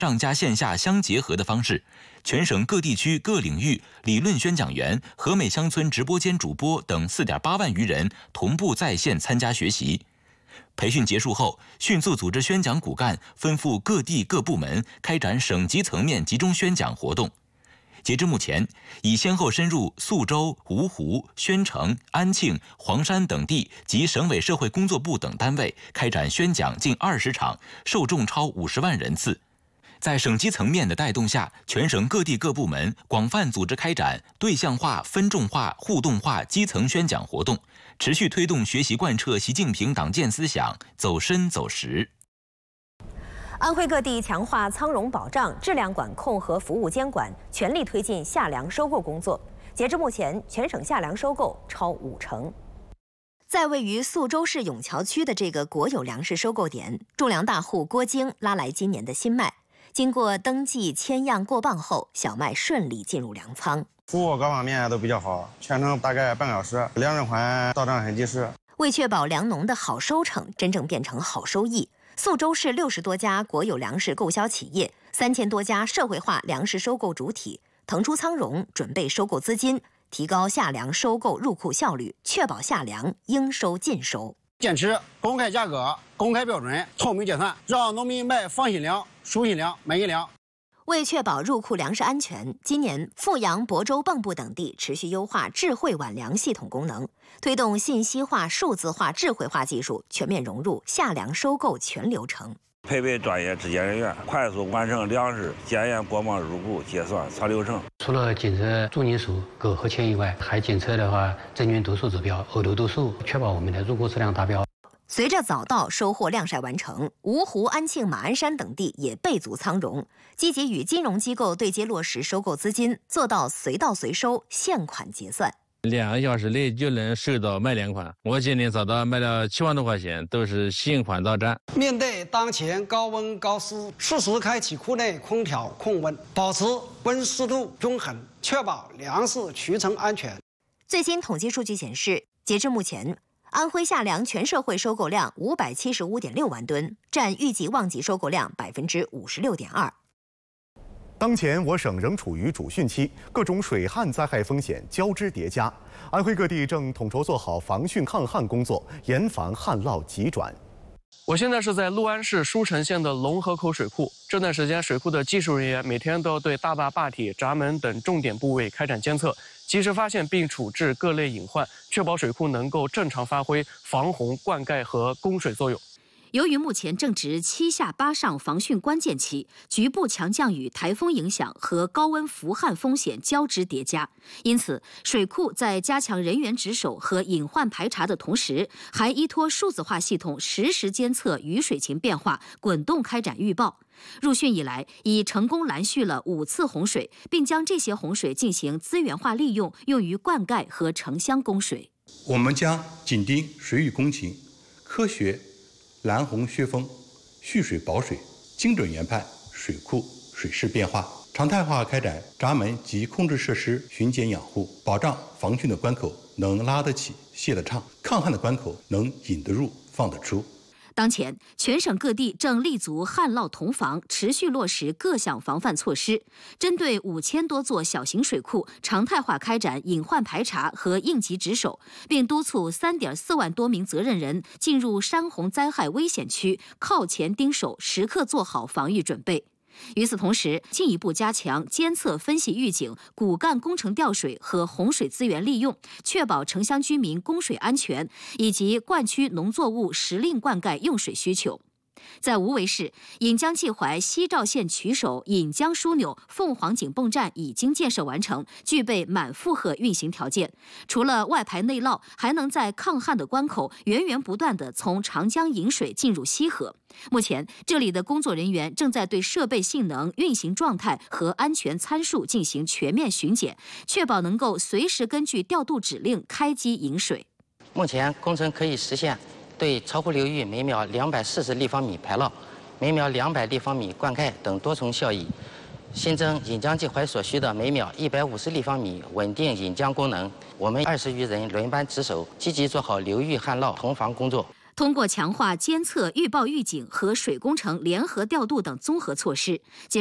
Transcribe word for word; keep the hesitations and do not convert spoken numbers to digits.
上加线下相结合的方式，全省各地区各领域理论宣讲员、和美乡村直播间主播等 四点八万余人同步在线参加学习。培训结束后，迅速组织宣讲骨干分赴各地各部门，开展省级层面集中宣讲活动。截至目前，已先后深入宿州、芜湖、宣城、安庆、黄山等地及省委社会工作部等单位，开展宣讲近二十场，受众超五十万人次。在省级层面的带动下，全省各地各部门广泛组织开展对象化、分众化、互动化基层宣讲活动，持续推动学习贯彻习近平党建思想，走深走实。 安徽各地强化仓容保障、质量管控和服务监管，全力推进夏粮收购工作。截至目前，全省夏粮收购超五成。 在位于宿州市永桥区的这个国有粮食收购点，种粮大户郭京拉来今年的新麦。经过登记签样过磅后，小麦顺利进入粮仓。 服务各方面都比较好，全程大概半个小时，粮食款到账很及时。 为确保粮农的好收成真正变成好收益，宿州市六十多家国有粮食购销企业、三千多家社会化粮食收购主体腾出仓容，准备收购资金，提高夏粮收购入库效率，确保夏粮应收尽收。 坚持公开价格、公开标准、透明结算，让农民买放心粮、舒心粮、满意粮。 为确保入库粮食安全，今年阜阳、亳州、蚌埠等地持续优化智慧挽粮系统功能，推动信息化、数字化、智慧化技术全面融入夏粮收购全流程。 配备专业质检人员，快速完成粮食检验、过磅、入库、结算全流程。 除了检测重金属、铬和铅以外，还检测的话真菌毒素指标、呕毒毒素，确保我们的入库质量达标。 随着早稻收获晾晒完成，芜湖、安庆、马鞍山等地也备足仓容，积极与金融机构对接落实收购资金，做到随到随收、现款结算。 两个小时内就能收到卖粮款，我今年早稻卖了七万多块钱，都是现款到账。 面对当前高温高湿，适时开启库内空调控温，保持温湿度均衡，确保粮食储存安全。 最新统计数据显示，截至目前，安徽夏粮全社会收购量五百七十五点六万吨，占预计旺季收购量百分之五十六点二。 当前我省仍处于主汛期，各种水旱灾害风险交织叠加。安徽各地正统筹做好防汛抗旱工作，严防旱涝急转。 我现在是在六安市舒城县的龙河口水库，这段时间水库的技术人员每天都要对大坝坝体、闸门等重点部位开展监测，及时发现并处置各类隐患，确保水库能够正常发挥防洪、灌溉和供水作用。 由于目前正值七下八上防汛关键期，局部强降雨、台风影响和高温伏旱风险交织叠加，因此水库在加强人员值守和隐患排查的同时，还依托数字化系统实时监测雨水情变化，滚动开展预报。入汛以来，已成功拦蓄了五次洪水，并将这些洪水进行资源化利用，用于灌溉和城乡供水。 我们将紧盯水域工情，科学拦洪削峰、蓄水保水，精准研判水库水势变化，常态化开展闸门及控制设施巡检养护，保障防汛的关口能拉得起、泄得畅，抗旱的关口能引得入、放得出。 当前，全省各地正立足旱涝同防，持续落实各项防范措施，针对五千多座小型水库，常态化开展隐患排查和应急值守，并督促三点四万多名责任人进入山洪灾害危险区，靠前盯守，时刻做好防御准备。与此同时，进一步加强监测分析预警、骨干工程调水和洪水资源利用，确保城乡居民供水安全以及灌区农作物时令灌溉用水需求。在无为市，引江济淮西赵县渠首引江枢纽凤凰井泵站已经建设完成，具备满负荷运行条件。除了外排内涝，还能在抗旱的关口源源不断地从长江引水进入西河。目前，这里的工作人员正在对设备性能、运行状态和安全参数进行全面巡检，确保能够随时根据调度指令开机引水。 目前，工程可以实现对超湖流域每秒两百四十立方米排涝、每秒两百立方米灌溉等多重效益，新增引江济淮所需的每秒一百五十立方米稳定引江功能。我们二十余人轮班值守，积极做好流域旱涝同防工作。 通过强化监测、预报、预警和水工程联合调度等综合措施。